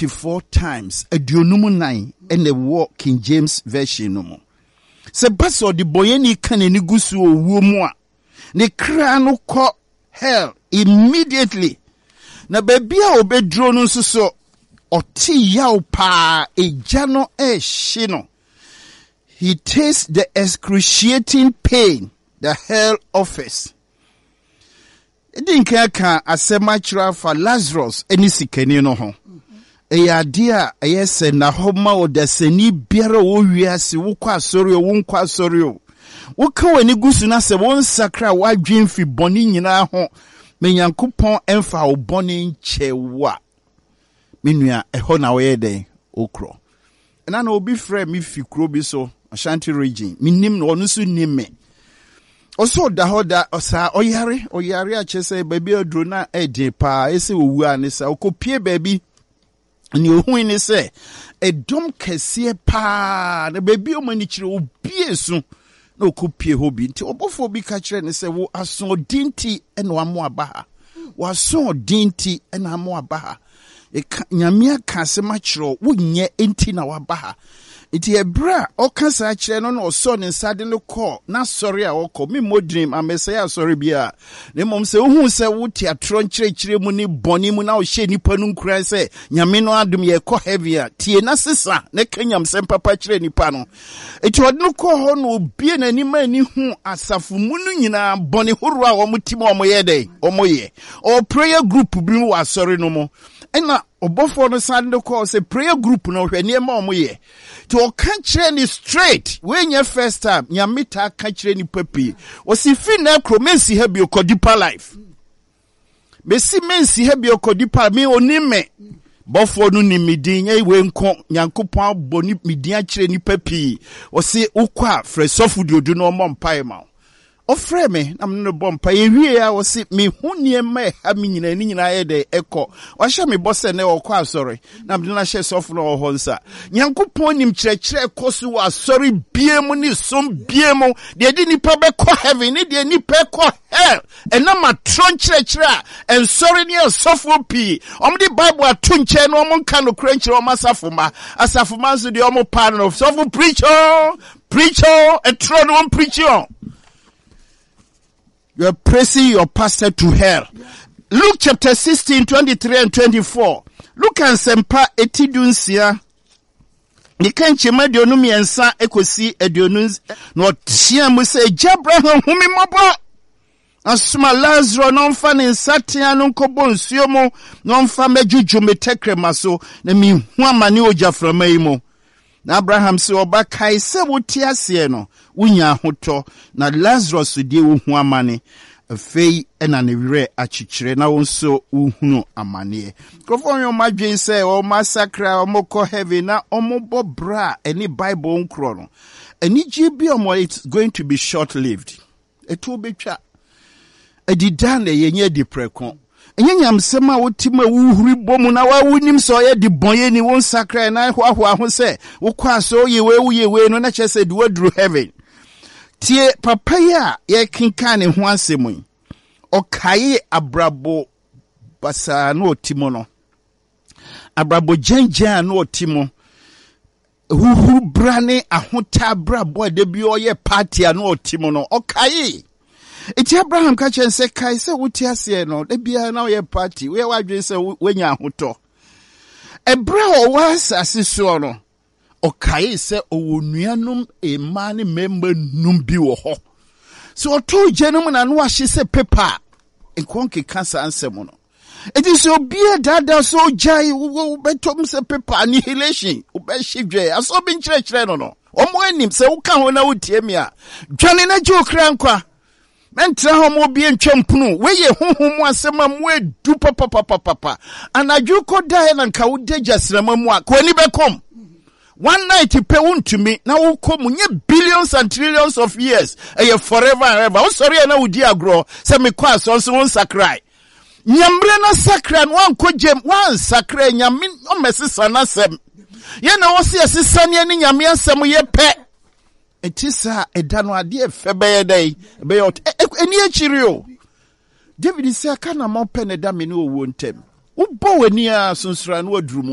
24 times. Aduonum 9 and the war King James version no mo. Se baso di boyeni kaneni gusu owo mu a ne kra no kɔ hell immediately. Na baby a obedro no nso so oti yaw pa eja no ehye no. He tastes the excruciating pain the hell offers. Edinka ka asemachra for Lazarus eni sikani no ho. Eyadia ayese na homa o deseni biara wo wiase wo kwa asori wo nkwa asori o. Wo ka wani gusu na se won sakra wadwen fi boni nyina ho. Me Nyankopɔn emfa wo boni nchewa. Menua eho na we den okro. Na na obi frɛ me fi kro bi so Ashanti region. Minim no onu so nim me. Oso da hoda osa oyare a chese baby odro na ede pa ese owu anisa okopie baby ni ohun ni se edom kese pa na baby o mani kire obie su na okopie hobi nti obofo bi ka kire ni se wo aso dinti eno amo abaha wo so dinti eno amo abaha nyamia ka se ma kire wo nye enti na wabaha. Iti ebra okasa akire no no so ne nsade no call na sorry a okọ me modrim amesaya sorry bia ne mom se ohun se wo teatro nkire mu ni boni mu na o hye nipa no nkura se nyame no adom ye kọ heavy a tie na sesa ne kanyam se papa kire nipa no iti wode no call ho no obie na ni ma ni hu asafo mu no nyina boni horo a wo mutima o mo ye dey o mo ye o prayer group bi mu wa sorry no mo ena obofo no sande call se prayer group no hwe ne ma o mo ye to country ni straight when your first time nyamita country ni papi o si fi na kromensi ha bi okodipa life mesi mensi ha bi okodipa mi onime bofo no ni midin ye we nko Nyankopɔn boni midin a kire ni papi o si ukwa fresofu diodu no mo mpae ma o frɛ me na me no bompa ye wie a o si me hunie ma ha mi nyina ni nyina ye de ekɔ o hye me bose ne o kɔ asɔre na me na hye sɔfo no ho nsa Nyankopɔn nim kyerɛkyerɛ kɔso wa asɔre biemu ni som biemu de di nipa be kɔ heaven ni de nipa kɔ hell ena ma tron kyerɛkyerɛ a ensɔre ne sɔfo pi de Bible ato nkyɛ no ɔmo nka no kura nkyerɛ ɔmo asafo ma so de ɔmo pa no sɔfo preacher etro no preacher. You are pressing your pastor to hell. Luke chapter 16, 23 and 24. Luke and Sempa etidunsia. Nikanche madionum yensa ekosi edionus no tia mu se Abraham humi mabo. Asuma Lazarus non fa ne nsatia no nkobo nsuo mu non fa mejuju metekre maso na mi hu amane ojaframa yi mu. Na Abraham se oba kai se woti ase no wunya hoto na Lazarus die wo hu amane afei ena ne were achichire na wonso uhunu amane krofo yo madwen se o massacre o moko heaven na o mobo bra any Bible nkro no ani gbi o it's going to be short lived eto betwa adida na yenye diprekon enye nyamsem a wotima wuhuri bomu na wa wunim so ye di bonye ni won sacre na hoahoa ho se wo kwa so ye we no na chese di wadru heaven tie papa ya ye kinka ne ho asemu okaye abrabo basa no otimo no abrabo janja no otimo huhu brane ahota abrabo de bi oye party no otimo no okaye iti Abraham ka chen se kai se wuti ase no de bia na oye party we wadwen se wenya ahoto ebra o was asiso no okaye se owonuanum ema ne member num bi wo ho so to jenum na no ahye se paper enkonke cancer ansem no iti so bia dada so jai wo betom se paper annihilation wo be hidwe aso bi nkyerɛkyerɛ no omo anim se wo ka ho na wotie mi a dwane na jo kra nkwa mentra homo bi entwempunu weye honhom asema mu edu papa anadwo ko dai na nka wo deja srama mu a ko ni bekom one night pe untumi na wo kom nye billions and trillions of years forever and ever. O sorry na wo di agro se me kwa so won sakrai nyambre na sakra no anko jem wan sakra nyame o mesesa na sem ye na wo se asesa ne ni nyame asem ye pe etisa edano ade efebe dai be eni akiri o David se aka na mo pe ne da me ne owo ntem wo bo wani a sunsura no aduru